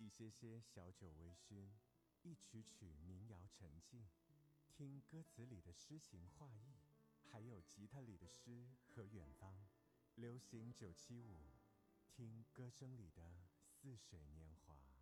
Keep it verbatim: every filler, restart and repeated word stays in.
一些些小酒微醺，一曲曲民谣沉静，听歌词里的诗情画意，还有吉他里的诗和远方。流行九七五，听歌声里的似水年华。